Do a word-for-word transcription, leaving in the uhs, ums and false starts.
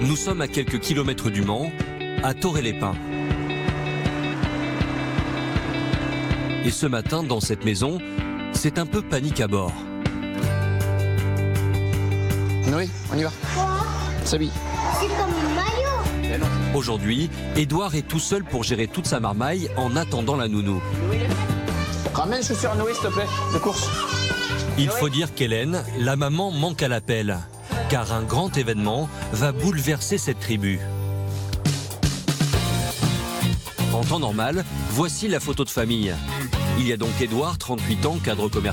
Nous sommes à quelques kilomètres du Mans, à Thoré-les-Pins. Et ce matin, dans cette maison, c'est un peu panique à bord. Noé, on y va. Quoi? S'habille. C'est comme une maillot. Aujourd'hui, Édouard est tout seul pour gérer toute sa marmaille en attendant la nounou. Ramène les chaussures à Noé, s'il te plaît, de course. Il faut dire qu'Hélène, la maman, manque à l'appel, car un grand événement va bouleverser cette tribu. En temps normal, voici la photo de famille. Il y a donc Édouard, trente-huit ans, cadre commercial.